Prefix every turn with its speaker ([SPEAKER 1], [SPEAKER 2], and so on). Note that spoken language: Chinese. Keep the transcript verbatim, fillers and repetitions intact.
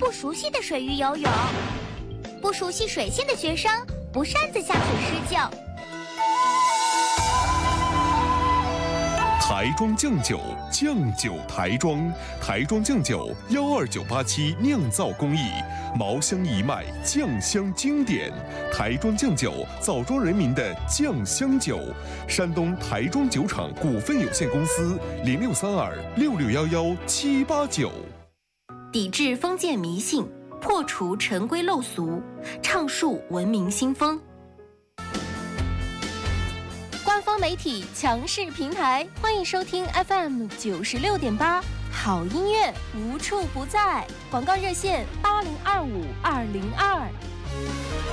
[SPEAKER 1] 不熟悉的水域游泳。不熟悉水性的学生不擅自下水施救。
[SPEAKER 2] 台庄酱酒，酱酒台庄，台庄酱酒幺二九八七酿造工艺，茅香一脉，酱香经典。台庄酱酒，枣庄人民的酱香酒。山东台庄酒厂股份有限公司零六三二六六幺幺七八九。
[SPEAKER 3] 抵制封建迷信，破除陈规陋俗，倡树文明新风。官方媒体强势平台，欢迎收听 F M 九十六点八，好音乐无处不在。广告热线八零二五二零二。